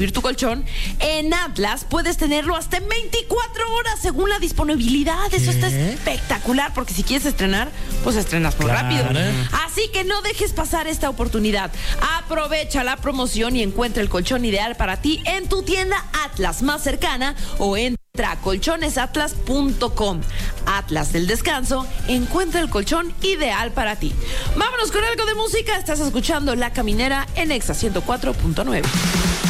tu colchón, en Atlas puedes tenerlo hasta en 24 horas según la disponibilidad. Eso está espectacular, porque si quieres estrenar, pues estrenas muy rápido. Así que no dejes pasar esta oportunidad. Aprovecha la promoción y encuentra el colchón ideal para ti en tu tienda Atlas más cercana o entra a colchonesatlas.com. Atlas del descanso, encuentra el colchón ideal para ti. Vámonos con algo de música. Estás escuchando La Caminera en Exa 104.9.